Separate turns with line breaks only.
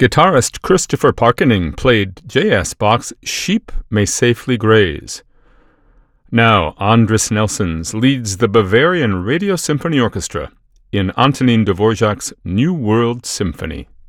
Guitarist Christopher Parkening played J.S. Bach's Sheep May Safely Graze. Now, Andris Nelsons leads the Bavarian Radio Symphony Orchestra in Antonin Dvorak's New World Symphony.